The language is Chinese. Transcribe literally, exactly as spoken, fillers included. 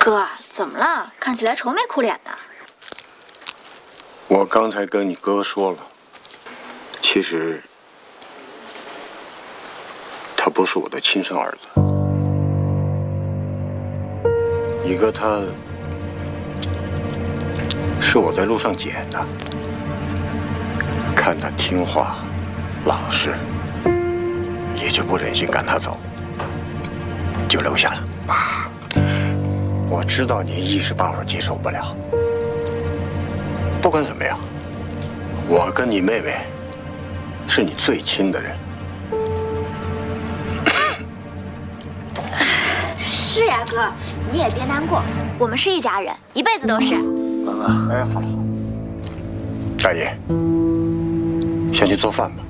哥，怎么了？看起来愁眉苦脸的。 我刚才跟你哥说了，其实他不是我的亲生儿子。你哥他是我在路上捡的，看他听话、老实，也就不忍心赶他走，就留下了。啊，我知道你一时半会儿接受不了。不管怎么样，我跟你妹妹是你最亲的人。 是呀，哥，你也别难过，我们是一家人，一辈子都是。 妈妈，哎，好了，大爷，先去做饭吧。